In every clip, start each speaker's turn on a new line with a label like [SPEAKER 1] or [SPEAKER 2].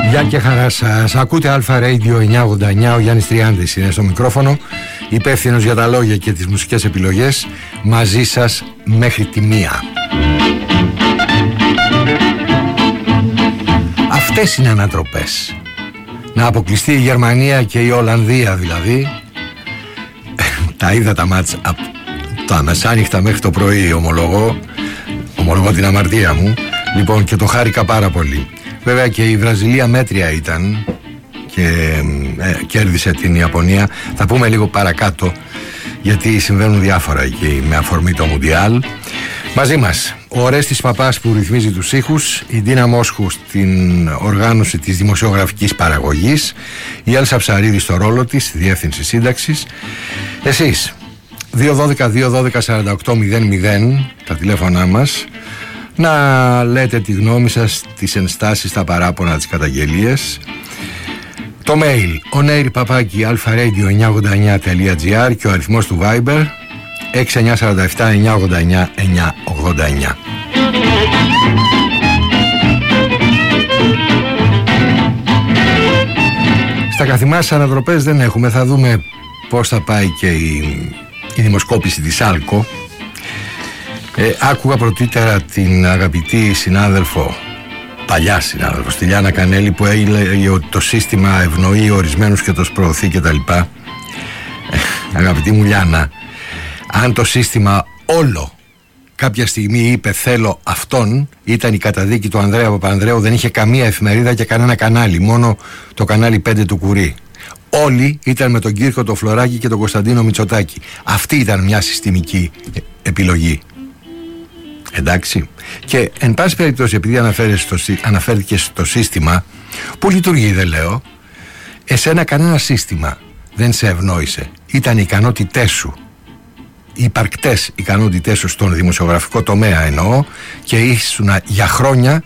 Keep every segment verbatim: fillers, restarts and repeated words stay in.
[SPEAKER 1] Γεια και χαρά σας. Ακούτε Αλφα Radio εννιακόσια ογδόντα εννιά. Ο Γιάννης Τριάντης είναι στο μικρόφωνο, υπεύθυνος για τα λόγια και τις μουσικές επιλογές, μαζί σας μέχρι τη μία. Αυτές είναι ανατροπές. Να αποκλειστεί η Γερμανία και η Ολλανδία δηλαδή. Τα είδα τα μάτς από τα μεσάνυχτα μέχρι το πρωί, ομολογώ. Ομολογώ την αμαρτία μου. Λοιπόν, και το χάρηκα πάρα πολύ. Βέβαια και η Βραζιλία μέτρια ήταν και ε, κέρδισε την Ιαπωνία. Θα πούμε λίγο παρακάτω, γιατί συμβαίνουν διάφορα εκεί με αφορμή το Μουντιάλ. Μαζί μας ο Ορέστης Παπάς που ρυθμίζει τους ήχους, η Ντίνα Μόσχου στην οργάνωση της δημοσιογραφικής παραγωγής, η Έλσα Ψαρίδη στο ρόλο της, στη διεύθυνση σύνταξης. Εσείς δύο δώδεκα δύο δώδεκα σαράντα οκτώ μηδέν μηδέν τα τηλέφωνά μας, να λέτε τη γνώμη σας, τις ενστάσεις, τα παράπονα, τις καταγγελίες. Το mail onair παπάκι alfaradio εννιακόσια ογδόντα εννιά τελεία gr και ο αριθμός του Viber έξι εννιά τέσσερα επτά εννιακόσια ογδόντα εννιά εννιακόσια ογδόντα εννιά. Στα καθημάς ανατροπές δεν έχουμε. Θα δούμε πώς θα πάει και η, η δημοσκόπηση της Άλκο. Ε, άκουγα πρωτήτερα την αγαπητή συνάδελφο, παλιά συνάδελφο, στη Λιάννα Κανέλη, που έλεγε ότι το σύστημα ευνοεί ορισμένους και τους προωθεί κτλ. Ε, αγαπητή μου Λιάννα, αν το σύστημα όλο κάποια στιγμή είπε θέλω αυτόν, ήταν η καταδίκη του Ανδρέα Παπανδρέου, δεν είχε καμία εφημερίδα και κανένα κανάλι, μόνο το κανάλι πέντε του Κουρί. Όλοι ήταν με τον Κύρκο, το Φλωράκη και τον Κωνσταντίνο Μητσοτάκη. Αυτή ήταν μια συστημική επιλογή. Εντάξει. Και εν πάση περιπτώσει, επειδή αναφέρθηκε στο σύστημα που λειτουργεί, δεν λέω, εσένα κανένα σύστημα δεν σε ευνόησε. Ήταν οι ικανότητές σου, οι υπαρκτές ικανότητές σου στον δημοσιογραφικό τομέα εννοώ, και ήσουν για χρόνια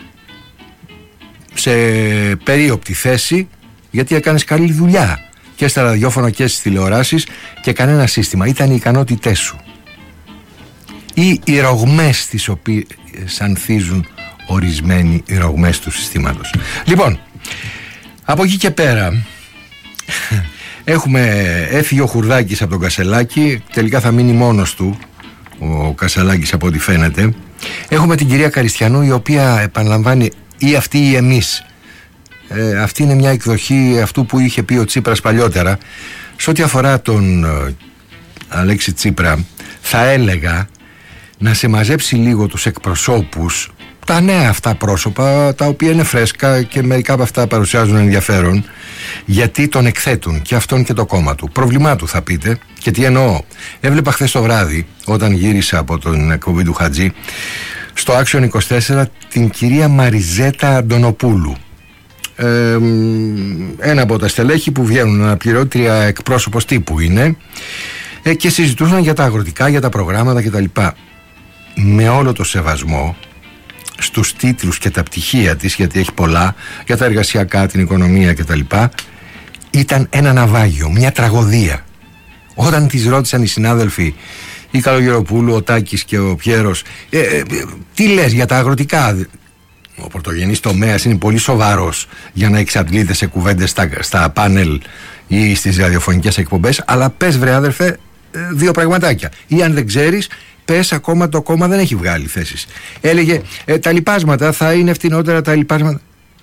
[SPEAKER 1] σε περίοπτη θέση, γιατί έκανες καλή δουλειά και στα ραδιόφωνα και στις τηλεοράσεις, και κανένα σύστημα. Ήταν οι ικανότητές σου ή οι ρογμές τις οποίες ανθίζουν ορισμένοι, οι ρογμές του συστήματος. Λοιπόν, από εκεί και πέρα έχουμε, έφυγε ο Χουρδάκης από τον Κασελάκη, τελικά θα μείνει μόνος του ο Κασελάκης από ό,τι φαίνεται. Έχουμε την κυρία Καριστιανού, η οποία επαναλαμβάνει ή αυτή ή εμείς. Ε, αυτή είναι μια εκδοχή αυτού που είχε πει ο Τσίπρας παλιότερα. Σε ό,τι αφορά τον ε, Αλέξη Τσίπρα, θα έλεγα να σε μαζέψει λίγο τους εκπροσώπους, τα νέα αυτά πρόσωπα, τα οποία είναι φρέσκα και μερικά από αυτά παρουσιάζουν ενδιαφέρον, γιατί τον εκθέτουν και αυτόν και το κόμμα του. Προβλημά του θα πείτε. Και τι εννοώ? Έβλεπα χθες το βράδυ, όταν γύρισα από τον εκπομπή του Χατζή, στο Action είκοσι τέσσερα την κυρία Μαριζέτα Αντωνοπούλου, ε, ένα από τα στελέχη που βγαίνουν αναπληρώτρια, εκπρόσωπος τύπου είναι, ε, και συζητούσαν για τα αγροτικά, για τα προγράμματα κτλ. Με όλο το σεβασμό στους τίτλους και τα πτυχία της, γιατί έχει πολλά, για τα εργασιακά, την οικονομία κτλ., ήταν ένα ναυάγιο, μια τραγωδία. Όταν της ρώτησαν οι συνάδελφοι, η Καλογεροπούλου, ο Τάκης και ο Πιέρος, ε, ε, τι λες για τα αγροτικά? Ο πρωτογενής τομέας είναι πολύ σοβαρός για να εξαντλείται σε κουβέντες στα, στα πάνελ ή στις ραδιοφωνικές εκπομπές, αλλά πες βρε άδερφε δύο πραγματάκια, ή αν δεν ξέρεις πες ακόμα το κόμμα δεν έχει βγάλει θέσεις. Έλεγε ε, τα λιπάσματα θα είναι φτηνότερα, τα λιπάσματα.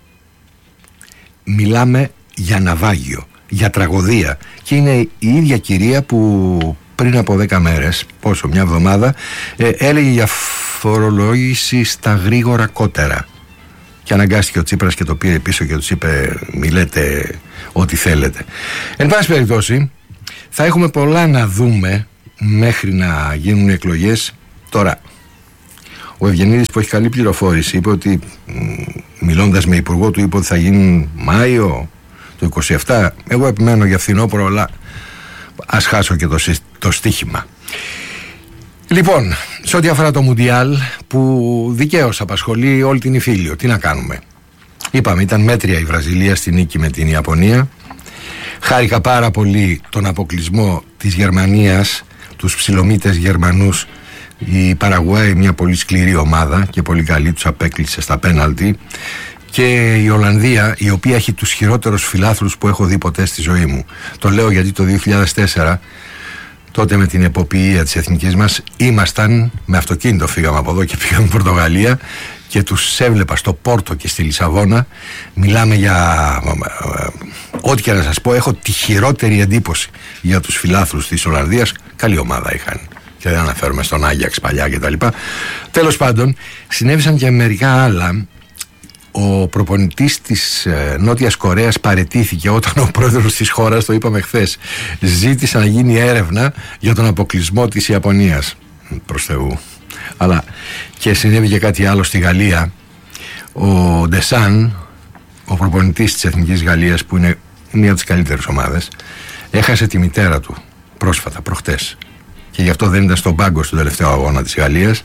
[SPEAKER 1] Μιλάμε για ναυάγιο, για τραγωδία, και είναι η ίδια κυρία που πριν από δέκα μέρες, πόσο, μια εβδομάδα, ε, έλεγε για φορολόγηση στα γρήγορα κότερα, και αναγκάστηκε ο Τσίπρας και το πήρε πίσω και τους είπε μη λέτε ό,τι θέλετε. Εν πάση περιπτώσει, θα έχουμε πολλά να δούμε μέχρι να γίνουν οι εκλογές. Τώρα, ο Ευγενίδης, που έχει καλή πληροφόρηση, είπε ότι μιλώντας με υπουργό του, είπε ότι θα γίνουν Μάιο το είκοσι επτά. Εγώ επιμένω για φθινόπωρο, αλλά ας χάσω και το, το στοίχημα. Λοιπόν, σε ό,τι αφορά το Μουντιάλ, που δικαίως απασχολεί όλη την Ιφίλιο, τι να κάνουμε? Είπαμε, ήταν μέτρια η Βραζιλία στη νίκη με την Ιαπωνία. Χάρηκα πάρα πολύ τον αποκλεισμό της Γερμανίας, τους ψιλομύτες Γερμανούς. Η Παραγουάη, μια πολύ σκληρή ομάδα και πολύ καλή, τους απέκλεισε στα πέναλτι. Και η Ολλανδία, η οποία έχει τους χειρότερους φιλάθλους που έχω δει ποτέ στη ζωή μου. Το λέω γιατί το δύο χιλιάδες τέσσερα, τότε με την εποπτεία της εθνικής μας, ήμασταν με αυτοκίνητο, φύγαμε από εδώ και πήγαμε Πορτογαλία και τους έβλεπα στο Πόρτο και στη Λισαβόνα. Μιλάμε για ό,τι και να σας πω, έχω τη χειρότερη εντύπωση για τους φιλάθλους της Ολλανδίας. Καλή ομάδα είχαν και δεν αναφέρομαι στον Άγιαξ παλιά κτλ. Τέλος πάντων, συνέβησαν και μερικά άλλα. Ο προπονητής της ε, Νότιας Κορέας παραιτήθηκε όταν ο πρόεδρος της χώρας, το είπαμε χθες, ζήτησε να γίνει έρευνα για τον αποκλεισμό της Ιαπωνίας. Προς Θεού. Αλλά και συνέβη και κάτι άλλο στη Γαλλία. Ο Ντεσάν, ο προπονητής της Εθνικής Γαλλίας, που είναι μία από τις καλύτερες ομάδες, έχασε τη μητέρα του πρόσφατα, προχτές, και γι' αυτό δεν ήταν στον πάγκο στον τελευταίο αγώνα της Γαλλίας.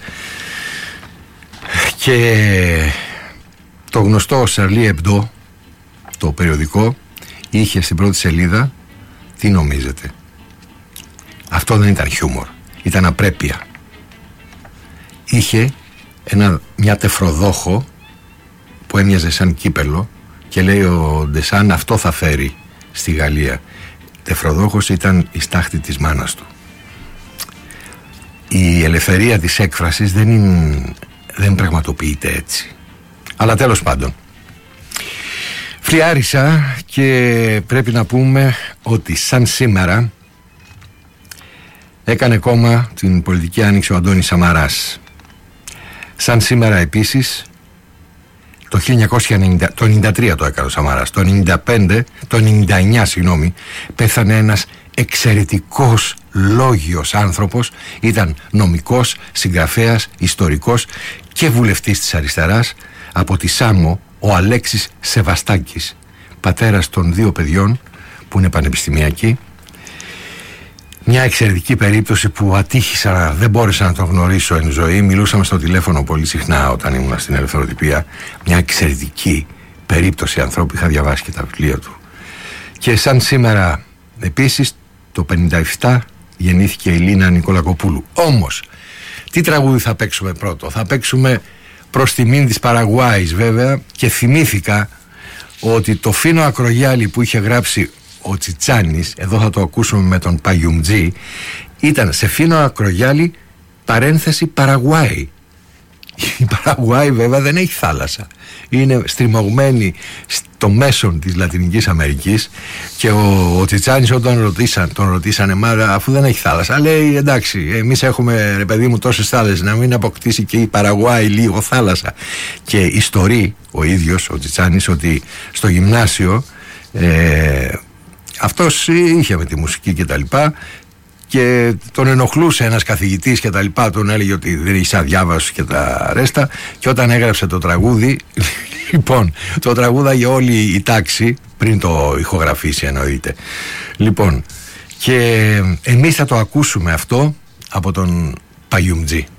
[SPEAKER 1] Και το γνωστό Charlie Hebdo, το περιοδικό, είχε στην πρώτη σελίδα, τι νομίζετε, αυτό δεν ήταν χιούμορ, ήταν απρέπεια. Είχε ένα, μια τεφροδόχο που έμοιαζε σαν κύπελο και λέει ο Ντεσάν, αυτό θα φέρει στη Γαλλία. Τεφροδόχος ήταν η στάχτη της μάνας του. Η ελευθερία της έκφρασης δεν, είναι, δεν πραγματοποιείται έτσι. Αλλά τέλος πάντων, φλιάρισα και πρέπει να πούμε ότι σαν σήμερα έκανε κόμμα την πολιτική άνοιξη ο Αντώνης Σαμαράς. Σαν σήμερα επίσης το χίλια εννιακόσια ενενήντα, το ενενήντα τρία το έκανε ο Σαμαράς, το ενενήντα πέντε, το ενενήντα εννιά συγγνώμη, πέθανε ένας εξαιρετικός λόγιος άνθρωπος. Ήταν νομικός, συγγραφέας, ιστορικός και βουλευτής της αριστεράς. Από τη Σάμο, ο Αλέξης Σεβαστάκης, πατέρας των δύο παιδιών που είναι πανεπιστημιακοί. Μια εξαιρετική περίπτωση που ατύχησα, δεν μπόρεσα να τον γνωρίσω εν ζωή. Μιλούσαμε στο τηλέφωνο πολύ συχνά όταν ήμουν στην Ελευθεροτυπία. Μια εξαιρετική περίπτωση ανθρώπου, είχα διαβάσει και τα βιβλία του. Και σαν σήμερα επίσης το πενήντα επτά γεννήθηκε η Λίνα Νικολακοπούλου. Όμως, τι τραγούδι θα παίξουμε πρώτο? Θα παίξουμε προς τιμήν της Παραγουάης βέβαια, και θυμήθηκα ότι το φίνο ακρογιάλι που είχε γράψει ο Τσιτσάνης, εδώ θα το ακούσουμε με τον Παγιουμτζή, ήταν σε φίνο ακρογιάλι παρένθεση Παραγουάη. Η Παραγουάη βέβαια δεν έχει θάλασσα, είναι στριμωγμένη στο μέσον της Λατινικής Αμερικής, και ο, ο Τσιτσάνης όταν ρωτήσαν, τον ρωτήσανε, μα αφού δεν έχει θάλασσα, λέει εντάξει, εμείς έχουμε ρε παιδί μου τόσες θάλασσες, να μην αποκτήσει και η Παραγουάη λίγο θάλασσα. Και ιστορεί ο ίδιος ο Τσιτσάνης ότι στο γυμνάσιο ε, αυτός είχε με τη μουσική και τα λοιπά, και τον ενοχλούσε ένας καθηγητής και τα λοιπά, τον έλεγε ότι δεν είσαι αδιάβαστος και τα ρέστα, και όταν έγραψε το τραγούδι, λοιπόν, το τραγούδαγε όλη η τάξη, πριν το ηχογραφήσει εννοείται. Λοιπόν, και εμείς θα το ακούσουμε αυτό από τον Παγιουμτζή.